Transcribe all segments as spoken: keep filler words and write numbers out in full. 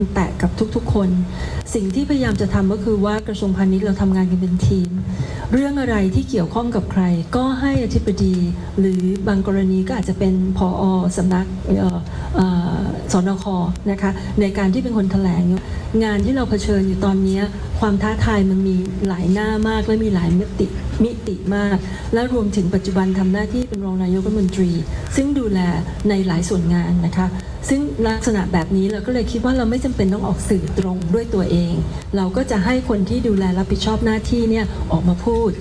แตะกับทุกๆคนสิ่งที่พยายามจะทำก็คือว่ากระทรวงพาณิชย์เราทำงานกันเป็นทีมเรื่องอะไรที่เกี่ยวข้องกับใครก็ให้อธิบดีหรือบางกรณีก็อาจจะเป็นผอ.สำนักสนค.นะคะในการที่เป็นคนแถลงงานที่เราเผชิญอยู่ตอนนี้ความท้าทายมันมีหลายหน้ามากและมีหลายมิติมิติมากและรวมถึงปัจจุบันทำหน้าที่เป็นรองนายกรัฐมนตรีซึ่งดูแลในหลายส่วนงานนะคะซึ่งลักษณะแบบนี้เราก็เลยคิดว่าเราไม่จำเป็นต้องออกสื่อตรงด้วยตัวเองเราก็จะให้คนที่ดูแลรับผิดชอบหน้าที่เนี่ยออกมาพูด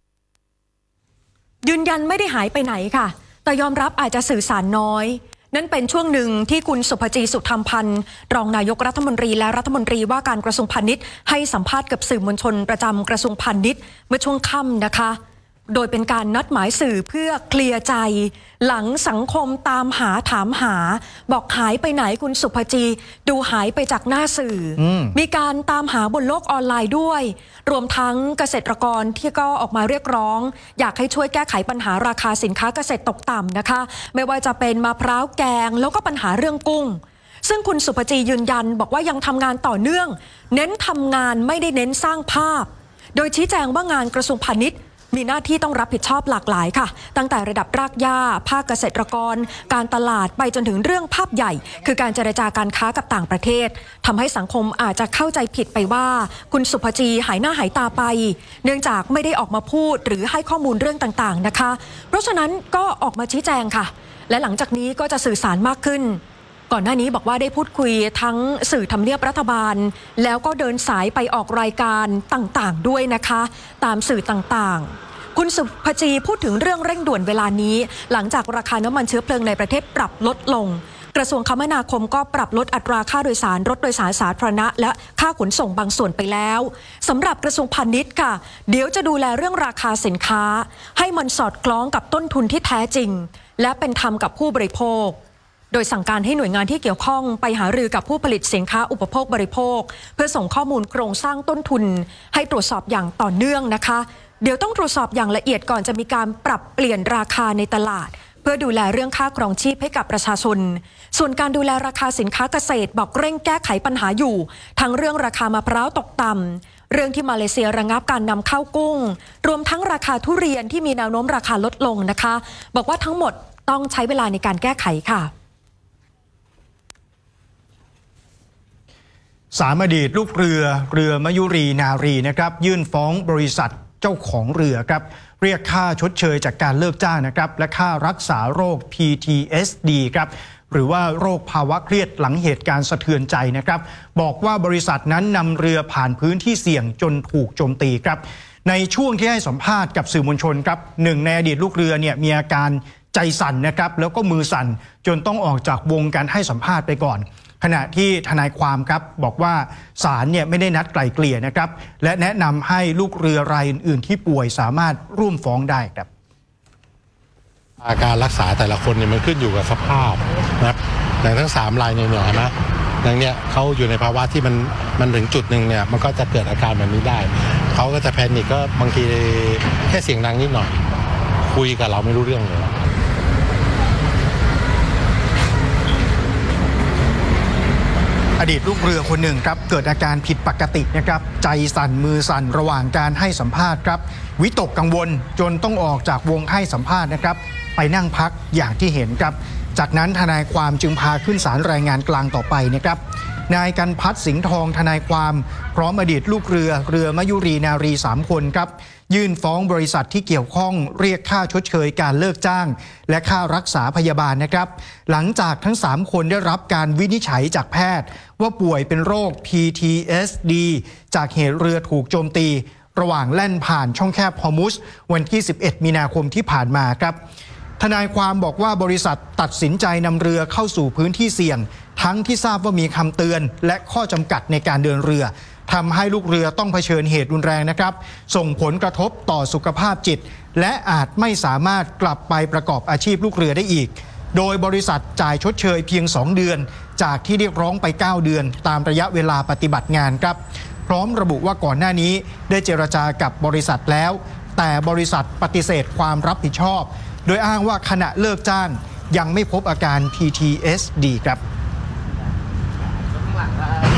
ยืนยันไม่ได้หายไปไหนค่ะแต่ยอมรับอาจจะสื่อสารน้อยนั่นเป็นช่วงหนึ่งที่คุณสุภจีสุธรรมพันธ์รองนายกรัฐมนตรีและรัฐมนตรีว่าการกระทรวงพาณิชย์ให้สัมภาษณ์กับสื่อมวลชนประจำกระทรวงพาณิชย์เมื่อช่วงค่ำนะคะโดยเป็นการนัดหมายสื่อเพื่อเคลียร์ใจหลังสังคมตามหาถามหาบอกหายไปไหนคุณสุภจีดูหายไปจากหน้าสื่อ ม, มีการตามหาบนโลกออนไลน์ด้วยรวมทั้งเกษตรกรที่ก็ออกมาเรียกร้องอยากให้ช่วยแก้ไขปัญหาราคาสินค้าเกษตรตกต่ำนะคะไม่ว่าจะเป็นมะพร้าวแกงแล้วก็ปัญหาเรื่องกุ้งซึ่งคุณสุภจียืนยันบอกว่ายังทำงานต่อเนื่องเน้นทำงานไม่ได้เน้นสร้างภาพโดยชี้แจงว่างานกระทรวงพาณิชย์มีหน้าที่ต้องรับผิดชอบหลากหลายค่ะตั้งแต่ระดับรากหญ้าภาคเกษตรกรการตลาดไปจนถึงเรื่องภาพใหญ่คือการเจรจาการค้ากับต่างประเทศทำให้สังคมอาจจะเข้าใจผิดไปว่าคุณสุภจีหายหน้าหายตาไปเนื่องจากไม่ได้ออกมาพูดหรือให้ข้อมูลเรื่องต่างๆนะคะเพราะฉะนั้นก็ออกมาชี้แจงค่ะและหลังจากนี้ก็จะสื่อสารมากขึ้นก่อนหน้านี้บอกว่าได้พูดคุยทั้งสื่อทำเนียบรัฐบาลแล้วก็เดินสายไปออกรายการต่างๆด้วยนะคะตามสื่อต่างๆคุณสุภจีพูดถึงเรื่องเร่งด่วนเวลานี้หลังจากราคาน้ำมันเชื้อเพลิงในประเทศปรับลดลงกระทรวงคมนาคมก็ปรับลดอัตราค่าโดยสารรถโดยสารสาธารณะและค่าขนส่งบางส่วนไปแล้วสำหรับกระทรวงพาณิชย์ค่ะเดี๋ยวจะดูแลเรื่องราคาสินค้าให้มันสอดคล้องกับต้นทุนที่แท้จริงและเป็นธรรมกับผู้บริโภคโดยสั่งการให้หน่วยงานที่เกี่ยวข้องไปหารือกับผู้ผลิตสินค้าอุปโภคบริโภคเพื่อส่งข้อมูลโครงสร้างต้นทุนให้ตรวจสอบอย่างต่อเนื่องนะคะเดี๋ยวต้องตรวจสอบอย่างละเอียดก่อนจะมีการปรับเปลี่ยนราคาในตลาดเพื่อดูแลเรื่องค่าครองชีพให้กับประชาชนส่วนการดูแลราคาสินค้าเกษตรบอกเร่งแก้ไขปัญหาอยู่ทั้งเรื่องราคามะพร้าวตกต่ำเรื่องที่มาเลเซียระงับการนำเข้ากุ้งรวมทั้งราคาทุเรียนที่มีแนวโน้มราคาลดลงนะคะบอกว่าทั้งหมดต้องใช้เวลาในการแก้ไขค่ะสามอดีตลูกเรือเรือมยุรีนารีนะครับยื่นฟ้องบริษัทเจ้าของเรือครับเรียกค่าชดเชยจากการเลิกจ้างนะครับและค่ารักษาโรค พี ที เอส ดี ครับหรือว่าโรคภาวะเครียดหลังเหตุการณ์สะเทือนใจนะครับบอกว่าบริษัทนั้นนำเรือผ่านพื้นที่เสี่ยงจนถูกโจมตีครับในช่วงที่ให้สัมภาษณ์กับสื่อมวลชนครับหนึ่งในอดีตลูกเรือเนี่ยมีอาการใจสั่นนะครับแล้วก็มือสั่นจนต้องออกจากวงการให้สัมภาษณ์ไปก่อนขณะที่ทนายความครับบอกว่าศาลเนี่ยไม่ได้นัดไกล่เกลี่ยนะครับและแนะนำให้ลูกเรือรายอื่นๆที่ป่วยสามารถร่วมฟ้องได้ครับอาการรักษาแต่ละคนเนี่ยมันขึ้นอยู่กับสภาพนะครับอย่างทั้งสามรายเนี่ยเนี่ยนะอย่างเนี้ยเขาอยู่ในภาวะที่มันมันถึงจุดหนึ่งเนี่ยมันก็จะเกิดอาการแบบนี้ได้เขาก็จะแพนิคก็บางทีแค่เสียงดังนิดหน่อยคุยกับเราไม่รู้เรื่องเลยอดีตลูกเรือคนหนึ่งครับเกิดอาการผิดปกตินะครับใจสั่นมือสั่นระหว่างการให้สัมภาษณ์ครับวิตกกังวลจนต้องออกจากวงให้สัมภาษณ์นะครับไปนั่งพักอย่างที่เห็นครับจากนั้นทนายความจึงพาขึ้นศาลรายงานกลางต่อไปนะครับนายกันพัฒน์สิงห์ทองทนายความพร้อมอดีตลูกเรือเรือมยุรีนารีสามคนครับยื่นฟ้องบริษัทที่เกี่ยวข้องเรียกค่าชดเชยการเลิกจ้างและค่ารักษาพยาบาลนะครับหลังจากทั้งสามคนได้รับการวินิจฉัยจากแพทย์ว่าป่วยเป็นโรค พี ที เอส ดี จากเหตุเรือถูกโจมตีระหว่างแล่นผ่านช่องแคบฮอร์มุซวันที่สิบเอ็ดมีนาคมที่ผ่านมาครับทนายความบอกว่าบริษัทตัดสินใจนำเรือเข้าสู่พื้นที่เสี่ยงทั้งที่ทราบว่ามีคำเตือนและข้อจำกัดในการเดินเรือทำให้ลูกเรือต้องเผชิญเหตุรุนแรงนะครับส่งผลกระทบต่อสุขภาพจิตและอาจไม่สามารถกลับไปประกอบอาชีพลูกเรือได้อีกโดยบริษัทจ่ายชดเชยเพียงสองเดือนจากที่เรียกร้องไปเก้าเดือนตามระยะเวลาปฏิบัติงานครับพร้อมระบุว่าก่อนหน้านี้ได้เจรจากับบริษัทแล้วแต่บริษัทปฏิเสธความรับผิดชอบโดยอ้างว่าขณะเลิกจ้างยังไม่พบอาการ พี ที เอส ดี ครับ